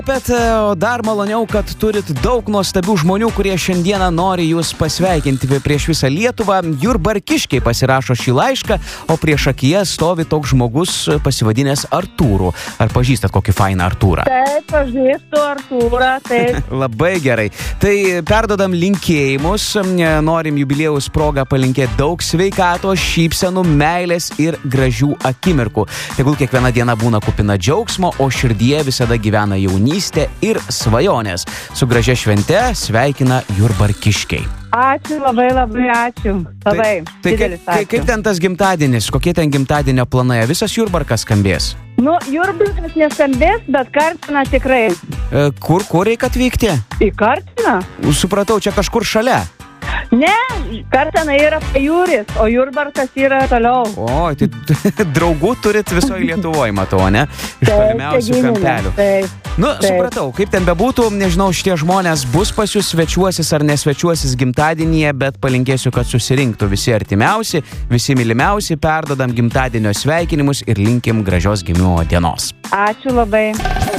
Bet dar maloniau, kad turit daug nuostabių žmonių, kurie šiandieną nori jūs pasveikinti prieš visą Lietuvą. Jurbarkiškiai pasirašo šį laišką, o prieš akiją stovi toks žmogus pasivadinęs Artūru. Ar pažįstat kokį fainą Artūrą? Taip, pažįstu Artūrą, taip. Labai gerai. Tai perdodam linkėjimus, norim jubiliejaus progą palinkėti daug sveikatos, šypsenų, meilės ir gražių akimirkų. Tegul kiekviena diena būna kupina džiaugsmo, o širdyje visada gyvena jaunystė ir svajonės. Su gražia švente sveikina Jurbarkiškiai. Ačiū, labai ačiū. Labai didelis ačiū. Kaip ten tas gimtadienis? Kokie ten gimtadienio planai? Visas Jurbarkas skambės? Jurbarkas neskambės, bet Kartiną tikrai. Kur reikia atvykti? Į Kartiną? Supratau, čia kažkur šalia. Ne, Kartina yra Pajūris, o Jurbarkas yra toliau. O, tai draugų turit visoje Lietuvoje, matau, ne? Iš tolimiausių kampelių. Supratau, kaip ten bebūtų, nežinau, šitie žmonės bus pas jūs, svečiuosis ar nesvečiuosis gimtadienyje, bet palinkėsiu, kad susirinktų visi artimiausi, visi mylimiausi, perdodam gimtadienio sveikinimus ir linkim gražios gimimo dienos. Ačiū labai.